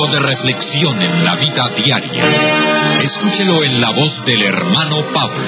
momento de reflexión en la vida diaria. Escúchelo en la voz del hermano Pablo.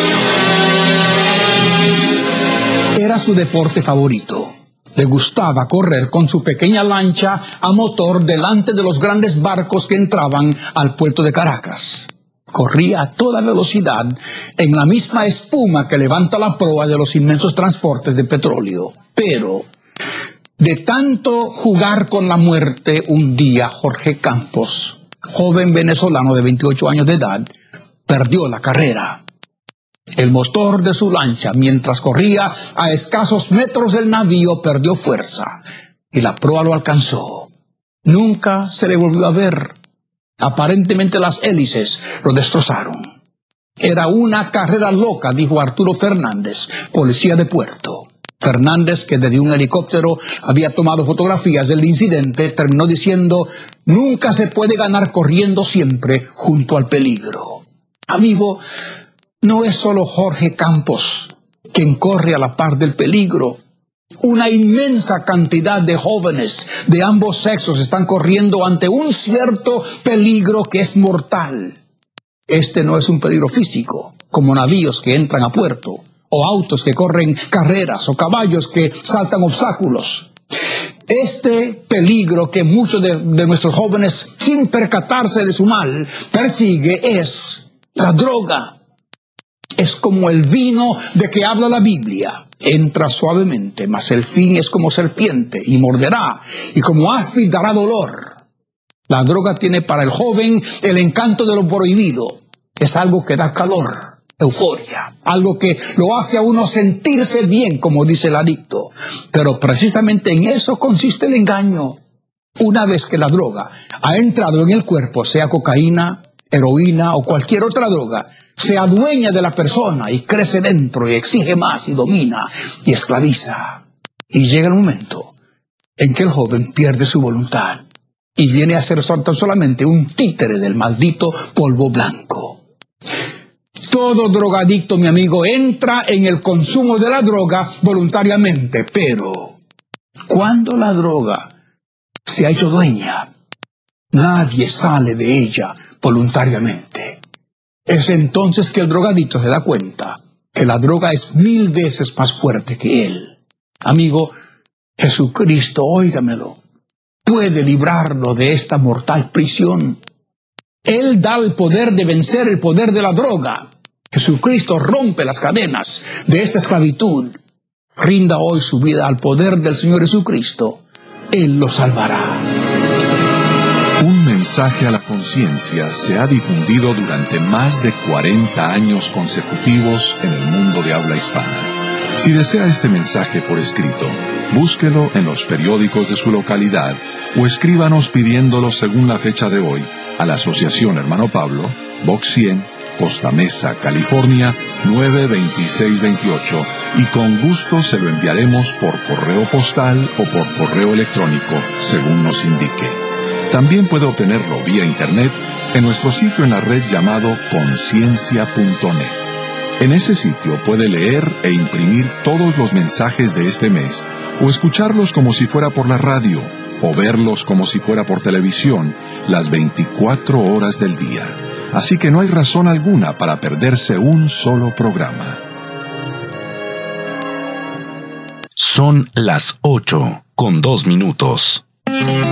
Era su deporte favorito. Le gustaba correr con su pequeña lancha a motor delante de los grandes barcos que entraban al puerto de Caracas. Corría a toda velocidad en la misma espuma que levanta la proa de los inmensos transportes de petróleo. Pero, de tanto jugar con la muerte, un día Jorge Campos, joven venezolano de 28 años de edad, perdió la carrera. El motor de su lancha, mientras corría a escasos metros del navío, perdió fuerza y la proa lo alcanzó. Nunca se le volvió a ver. Aparentemente las hélices lo destrozaron. Era una carrera loca, dijo Arturo Fernández, policía de puerto. Fernández, que desde un helicóptero había tomado fotografías del incidente, terminó diciendo: nunca se puede ganar corriendo siempre junto al peligro. Amigo, no es solo Jorge Campos quien corre a la par del peligro. Una inmensa cantidad de jóvenes de ambos sexos están corriendo ante un cierto peligro que es mortal. Este no es un peligro físico, como navíos que entran a puerto, o autos que corren carreras, o caballos que saltan obstáculos. Este peligro que muchos de nuestros jóvenes, sin percatarse de su mal, persigue es la droga. Es como el vino de que habla la Biblia. Entra suavemente, mas el fin es como serpiente, y morderá, y como áspid dará dolor. La droga tiene para el joven el encanto de lo prohibido. Es algo que da calor, euforia, algo que lo hace a uno sentirse bien, como dice el adicto. Pero precisamente en eso consiste el engaño. Una vez que la droga ha entrado en el cuerpo, sea cocaína, heroína o cualquier otra droga, se adueña de la persona y crece dentro y exige más y domina y esclaviza. Y llega el momento en que el joven pierde su voluntad y viene a ser tan solamente un títere del maldito polvo blanco. Todo drogadicto, mi amigo, entra en el consumo de la droga voluntariamente, pero cuando la droga se ha hecho dueña, nadie sale de ella voluntariamente. Es entonces que el drogadicto se da cuenta que la droga es 1000 veces más fuerte que él. Amigo, Jesucristo, óigamelo, puede librarlo de esta mortal prisión. Él da el poder de vencer el poder de la droga. Jesucristo rompe las cadenas de esta esclavitud. Rinda hoy su vida al poder del Señor Jesucristo. Él lo salvará. Un mensaje a la conciencia se ha difundido durante más de 40 años consecutivos en el mundo de habla hispana. Si desea este mensaje por escrito, búsquelo en los periódicos de su localidad o escríbanos pidiéndolo según la fecha de hoy a la Asociación Hermano Pablo, Box 100, Costa Mesa, California, 92628, y con gusto se lo enviaremos por correo postal o por correo electrónico, según nos indique. También puede obtenerlo vía internet en nuestro sitio en la red llamado conciencia.net. En ese sitio puede leer e imprimir todos los mensajes de este mes, o escucharlos como si fuera por la radio, o verlos como si fuera por televisión, las 24 horas del día. Así que no hay razón alguna para perderse un solo programa. Son las 8:02.